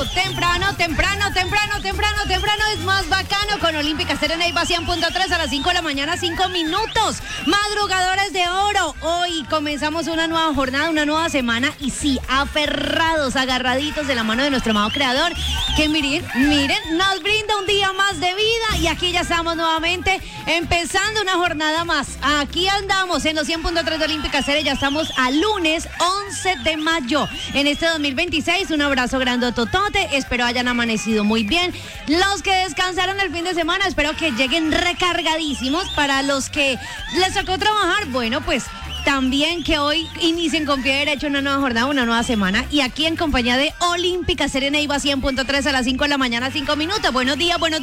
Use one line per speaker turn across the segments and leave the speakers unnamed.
Temprano es más bacano con Olímpica Estéreo Neiva 100.3 a las 5 de la mañana, 5 minutos. Madrugadores de oro. Hoy comenzamos una nueva jornada, una nueva semana y sí, aferrados, agarraditos de la mano de nuestro amado creador, que miren, nos brinda un día más de vida y aquí ya estamos nuevamente empezando una jornada más. Aquí andamos en los 100.3 de Olímpica Estéreo, ya estamos a lunes 11 de mayo en este 2026. Un abrazo grandototote, espero hayan amanecido muy bien. Los que descansaron el fin de semana, espero que lleguen recargadísimos. Para los que les tocó trabajar, bueno, pues también que hoy inicien con pie derecho una nueva jornada, una nueva semana. Y aquí en compañía de Olímpica Estéreo Neiva 100.3 a las 5 de la mañana, 5 minutos. Buenos días. Buenos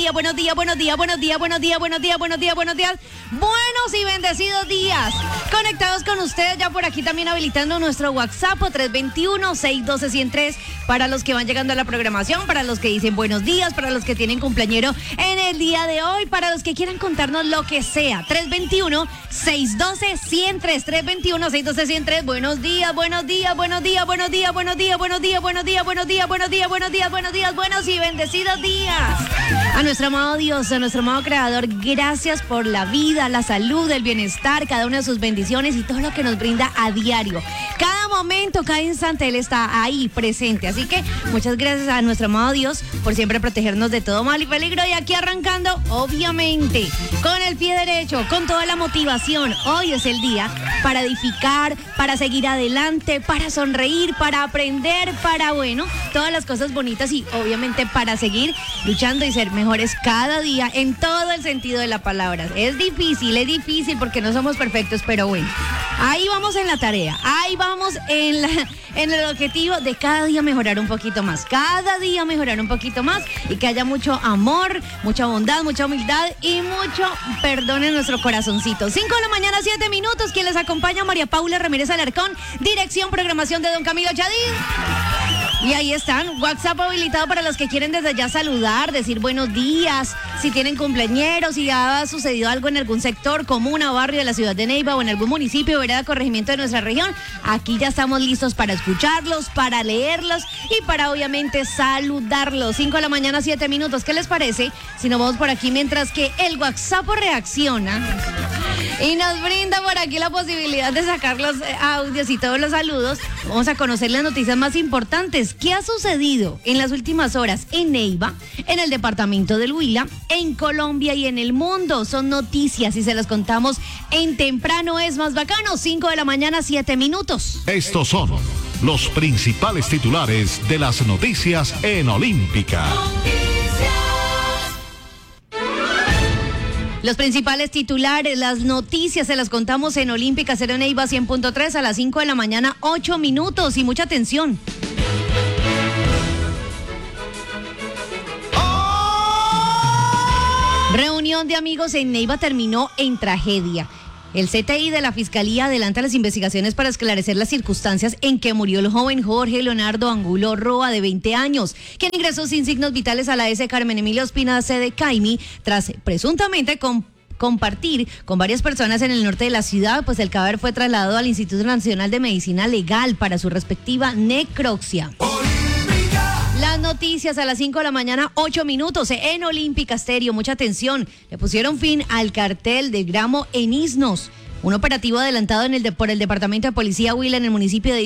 y bendecidos días. Conectados con ustedes, ya por aquí también habilitando nuestro WhatsApp 321-612-103 para los que van llegando a la programación, para los que dicen buenos días, para los que tienen cumpleañero en el día de hoy, para los que quieran contarnos lo que sea. 321-612-103. 321-612-103. Buenos días y bendecidos días. A nuestro amado Dios, a nuestro amado Creador, gracias por la vida, la salud, el bienestar, cada una de sus bendiciones y todo lo que nos brinda a diario. Cada momento, cada instante, Él está ahí presente. Así que muchas gracias a nuestro amado Dios por siempre protegernos de todo mal y peligro. Y aquí arrancando, obviamente, con el pie derecho, con toda la motivación. Hoy es el día para edificar, para seguir adelante, para sonreír, para aprender, para, bueno, todas las cosas bonitas y obviamente para seguir luchando y ser mejores cada día en todo el sentido de la palabra. Es difícil porque no somos perfectos, pero bueno, ahí vamos en la tarea, ahí vamos en el objetivo de cada día mejorar un poquito más, y que haya mucho amor, mucha bondad, mucha humildad y mucho perdón en nuestro corazoncito. 5 de la mañana, 7 minutos, quien les acompaña, María Paula Ramírez Alarcón, dirección, programación de don Camilo Chadid. Y ahí están, WhatsApp habilitado para los que quieren desde ya saludar, decir buenos días, si tienen cumpleañeros, si ha sucedido algo en algún sector, comuna o barrio de la ciudad de Neiva o en algún municipio, vereda, corregimiento de nuestra región. Aquí ya estamos listos para escucharlos, para leerlos y para obviamente saludarlos. 5 de la mañana, 7 minutos. ¿Qué les parece si nos vamos por aquí mientras que el WhatsApp reacciona y nos brinda por aquí la posibilidad de sacar los audios y todos los saludos? Vamos a conocer las noticias más importantes. ¿Qué ha sucedido en las últimas horas en Neiva, en el departamento del Huila, en Colombia y en el mundo? Son noticias y se las contamos en Temprano es más bacano. 5 de la mañana, 7 minutos.
Estos son los principales titulares de las noticias en Olímpica.
Los principales titulares, las noticias, se las contamos en Olímpica Estéreo Neiva 100.3 a las 5 de la mañana, 8 minutos y mucha atención. Reunión de amigos en Neiva terminó en tragedia. El CTI de la Fiscalía adelanta las investigaciones para esclarecer las circunstancias en que murió el joven Jorge Leonardo Angulo Roa, de 20 años, quien ingresó sin signos vitales a la S. Carmen Emilio Ospina, sede Caimi, tras presuntamente compartir con varias personas en el norte de la ciudad, pues el cadáver fue trasladado al Instituto Nacional de Medicina Legal para su respectiva necropsia. Las noticias a las 5 de la mañana, 8 minutos en Olímpica Estéreo. Mucha atención. Le pusieron fin al cartel de gramo en Isnos. Un operativo adelantado por el Departamento de Policía Huila en el municipio de